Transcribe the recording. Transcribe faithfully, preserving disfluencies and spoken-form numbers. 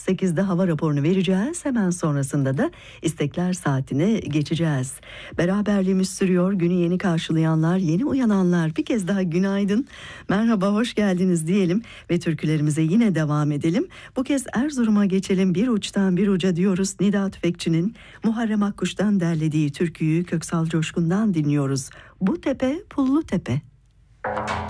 sekizde hava raporunu vereceğiz. Hemen sonrasında da istekler saatine geçeceğiz. Beraberliğimiz sürüyor. Günü yeni karşılayanlar, yeni uyananlar bir kez daha günaydın. Merhaba, hoş geldiniz diyelim ve türkülerimize yine devam edelim. Bu kez Erzurum'a geçelim. Bir uçtan bir uca diyoruz. Nida Tüfekçi'nin Muharrem Akkuş'tan derlediği türküyü Köksal Coşkun'dan dinliyoruz. Bu tepe pullu tepe.